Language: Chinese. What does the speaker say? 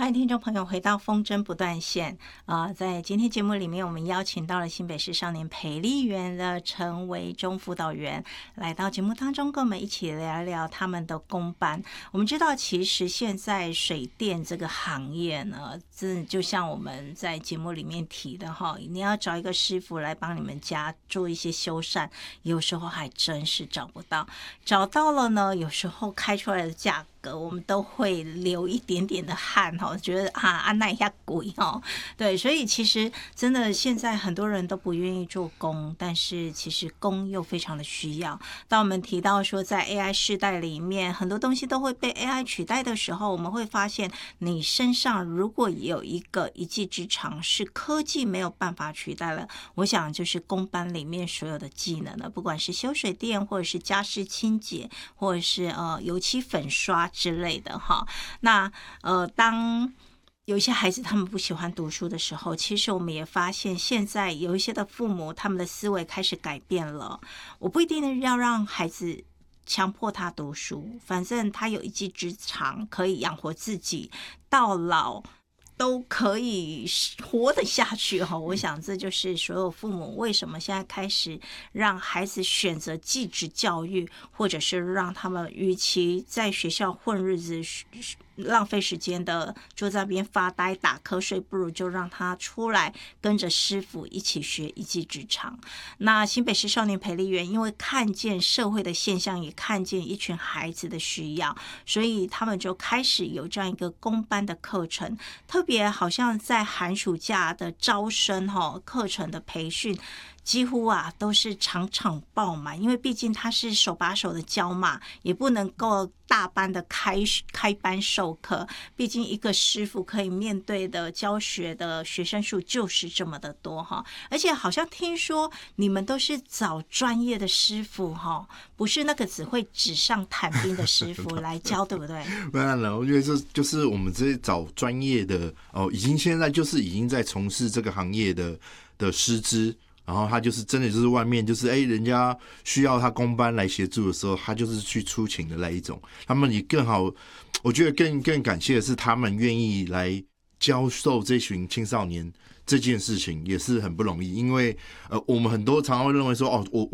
欢迎听众朋友回到风筝不断线在今天节目里面，我们邀请到了新北市少年培力园的陈维忠辅导员来到节目当中，跟我们一起聊一聊他们的公班。我们知道，其实现在水电这个行业呢，真的就像我们在节目里面提的哈，你要找一个师傅来帮你们家做一些修缮，有时候还真是找不到，找到了呢，有时候开出来的价格我们都会流一点点的汗哈，觉得按捺一下鬼哈。对，所以其实真的现在很多人都不愿意做工，但是其实工又非常的需要。当我们提到说在 AI 世代里面，很多东西都会被 AI 取代的时候，我们会发现你身上如果有一个一技之长是科技没有办法取代了，我想就是工班里面所有的技能了，不管是修水电或者是家事清洁或者是油漆粉刷之类的哈。那当有一些孩子他们不喜欢读书的时候，其实我们也发现现在有一些的父母他们的思维开始改变了。我不一定要让孩子强迫他读书，反正他有一技之长可以养活自己，到老都可以活得下去哈。我想这就是所有父母为什么现在开始让孩子选择技职教育，或者是让他们与其在学校混日子浪费时间的坐在那边发呆打瞌睡，不如就让他出来跟着师傅一起学一技之长。那新北市少年培力园因为看见社会的现象，也看见一群孩子的需要，所以他们就开始有这样一个公班的课程，特别好像在寒暑假的招生课程的培训几乎都是场场爆满，因为毕竟他是手把手的教嘛，也不能够大班的开班授课，毕竟一个师傅可以面对的教学的学生数就是这么的多哈。而且好像听说你们都是找专业的师傅哈，不是那个只会纸上谈兵的师傅来教，对不对？ 当然了，我觉得这就是我们这些找专业的现在已经在从事这个行业的师资。然后他就是真的就是外面就是人家需要他工班来协助的时候，他就是去出勤的那一种。他们也更好，我觉得更感谢的是他们愿意来教授这群青少年这件事情也是很不容易，因为我们很多常常会认为说我